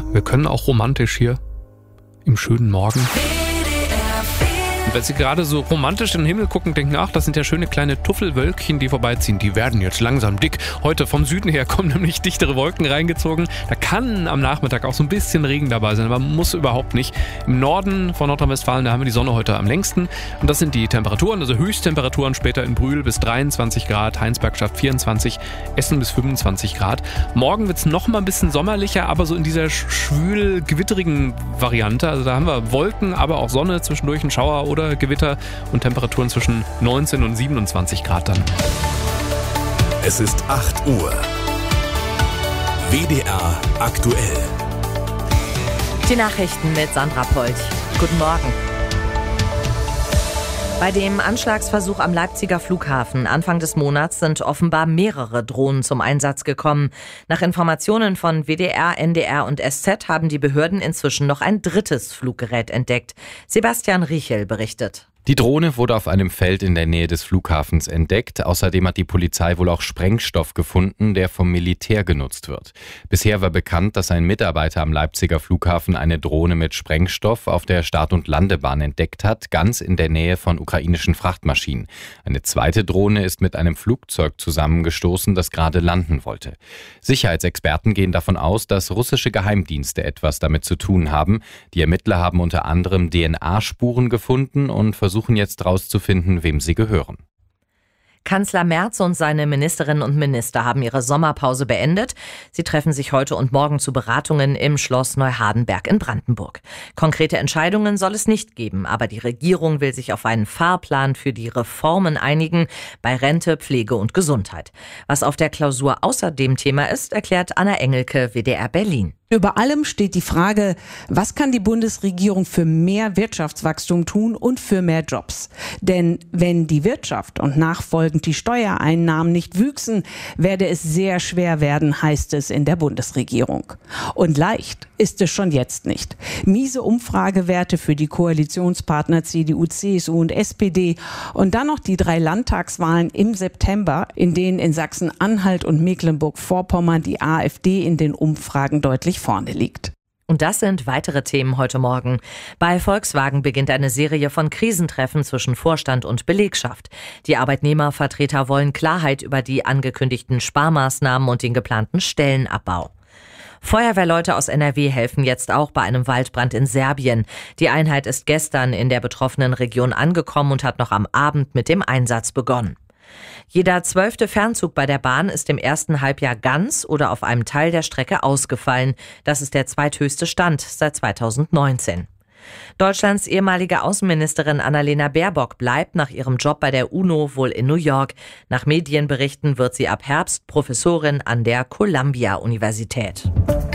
wir können auch romantisch hier im schönen Morgen. Und wenn Sie gerade so romantisch in den Himmel gucken, denken, ach, das sind ja schöne kleine Tuffelwölkchen, die vorbeiziehen. Die werden jetzt langsam dick. Heute vom Süden her kommen nämlich dichtere Wolken reingezogen. Da kann am Nachmittag auch so ein bisschen Regen dabei sein, aber muss überhaupt nicht. Im Norden von Nordrhein-Westfalen, da haben wir die Sonne heute am längsten. Und das sind die Temperaturen, also Höchsttemperaturen später in Brühl bis 23 Grad, Heinsberg schafft 24, Essen bis 25 Grad. Morgen wird es noch mal ein bisschen sommerlicher, aber so in dieser schwül-gewitterigen Variante. Also da haben wir Wolken, aber auch Sonne, zwischendurch ein Schauer oder Gewitter und Temperaturen zwischen 19 und 27 Grad dann. Es ist 8 Uhr. WDR aktuell. Die Nachrichten mit Sandra Polt. Guten Morgen. Bei dem Anschlagsversuch am Leipziger Flughafen Anfang des Monats sind offenbar mehrere Drohnen zum Einsatz gekommen. Nach Informationen von WDR, NDR und SZ haben die Behörden inzwischen noch ein drittes Fluggerät entdeckt. Sebastian Riechel berichtet. Die Drohne wurde auf einem Feld in der Nähe des Flughafens entdeckt. Außerdem hat die Polizei wohl auch Sprengstoff gefunden, der vom Militär genutzt wird. Bisher war bekannt, dass ein Mitarbeiter am Leipziger Flughafen eine Drohne mit Sprengstoff auf der Start- und Landebahn entdeckt hat, ganz in der Nähe von ukrainischen Frachtmaschinen. Eine zweite Drohne ist mit einem Flugzeug zusammengestoßen, das gerade landen wollte. Sicherheitsexperten gehen davon aus, dass russische Geheimdienste etwas damit zu tun haben. Die Ermittler haben unter anderem DNA-Spuren gefunden und versuchen jetzt herauszufinden, wem sie gehören. Kanzler Merz und seine Ministerinnen und Minister haben ihre Sommerpause beendet. Sie treffen sich heute und morgen zu Beratungen im Schloss Neuhardenberg in Brandenburg. Konkrete Entscheidungen soll es nicht geben, aber die Regierung will sich auf einen Fahrplan für die Reformen einigen bei Rente, Pflege und Gesundheit. Was auf der Klausur außerdem Thema ist, erklärt Anna Engelke, WDR Berlin. Über allem steht die Frage, was kann die Bundesregierung für mehr Wirtschaftswachstum tun und für mehr Jobs? Denn wenn die Wirtschaft und nachfolgend die Steuereinnahmen nicht wüchsen, werde es sehr schwer werden, heißt es in der Bundesregierung. Und leicht ist es schon jetzt nicht. Miese Umfragewerte für die Koalitionspartner CDU, CSU und SPD und dann noch die 3 Landtagswahlen im September, in denen in Sachsen-Anhalt und Mecklenburg-Vorpommern die AfD in den Umfragen deutlich vorne liegt. Und das sind weitere Themen heute Morgen. Bei Volkswagen beginnt eine Serie von Krisentreffen zwischen Vorstand und Belegschaft. Die Arbeitnehmervertreter wollen Klarheit über die angekündigten Sparmaßnahmen und den geplanten Stellenabbau. Feuerwehrleute aus NRW helfen jetzt auch bei einem Waldbrand in Serbien. Die Einheit ist gestern in der betroffenen Region angekommen und hat noch am Abend mit dem Einsatz begonnen. Jeder 12. Fernzug bei der Bahn ist im ersten Halbjahr ganz oder auf einem Teil der Strecke ausgefallen. Das ist der zweithöchste Stand seit 2019. Deutschlands ehemalige Außenministerin Annalena Baerbock bleibt nach ihrem Job bei der UNO wohl in New York. Nach Medienberichten wird sie ab Herbst Professorin an der Columbia-Universität.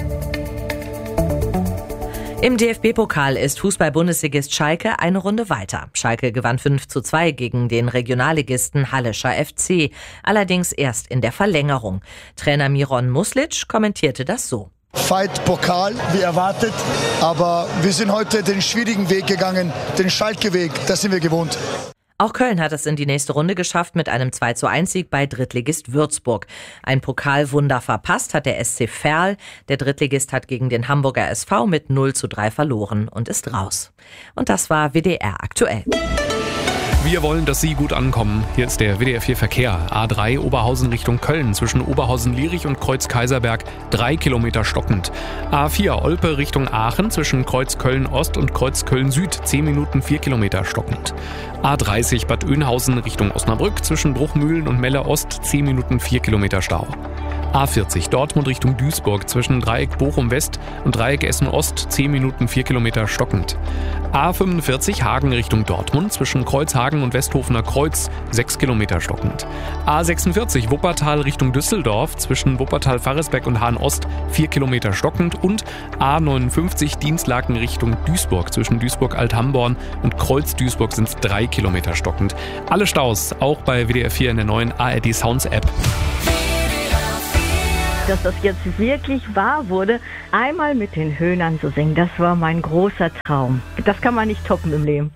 Im DFB-Pokal ist Fußball-Bundesligist Schalke eine Runde weiter. Schalke gewann 5:2 gegen den Regionalligisten Hallischer FC, allerdings erst in der Verlängerung. Trainer Miron Muslic kommentierte das so. Fight Pokal, wie erwartet, aber wir sind heute den schwierigen Weg gegangen, den Schalke-Weg, das sind wir gewohnt. Auch Köln hat es in die nächste Runde geschafft mit einem 2:1-Sieg bei Drittligist Würzburg. Ein Pokalwunder verpasst hat der SC Verl. Der Drittligist hat gegen den Hamburger SV mit 0:3 verloren und ist raus. Und das war WDR aktuell. Wir wollen, dass Sie gut ankommen. Hier ist der WDR 4 Verkehr. A3 Oberhausen Richtung Köln zwischen Oberhausen-Lierich und Kreuz-Kaiserberg 3 Kilometer stockend. A4 Olpe Richtung Aachen zwischen Kreuz Köln-Ost und Kreuz Köln-Süd 10 Minuten 4 Kilometer stockend. A30 Bad Oeynhausen Richtung Osnabrück zwischen Bruchmühlen und Melle-Ost 10 Minuten 4 Kilometer Stau. A40 Dortmund Richtung Duisburg zwischen Dreieck Bochum-West und Dreieck Essen-Ost 10 Minuten 4 Kilometer stockend. A45 Hagen Richtung Dortmund zwischen Kreuzhagen und Westhofener Kreuz 6 Kilometer stockend. A46 Wuppertal Richtung Düsseldorf zwischen Wuppertal-Farresbeck und Hahn-Ost 4 Kilometer stockend und A59 Dienstlaken Richtung Duisburg zwischen Duisburg-Althamborn und Kreuz-Duisburg sind 3 Kilometer stockend. Alle Staus auch bei WDR 4 in der neuen ARD Sounds App. Dass das jetzt wirklich wahr wurde, einmal mit den Höhnern zu singen, das war mein großer Traum. Das kann man nicht toppen im Leben.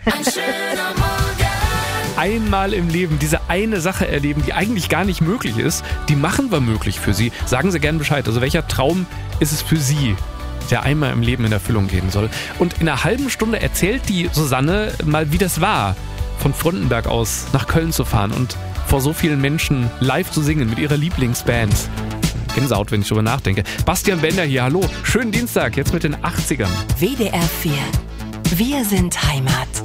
Einmal im Leben diese eine Sache erleben, die eigentlich gar nicht möglich ist, die machen wir möglich für Sie. Sagen Sie gerne Bescheid. Also welcher Traum ist es für Sie? der einmal im Leben in Erfüllung gehen soll. Und in einer halben Stunde erzählt die Susanne mal, wie das war, von Frontenberg aus nach Köln zu fahren und vor so vielen Menschen live zu singen mit ihrer Lieblingsband. Gänsehaut, wenn ich drüber nachdenke. Bastian Bender hier, hallo. Schönen Dienstag, jetzt mit den 80ern. WDR 4. Wir sind Heimat.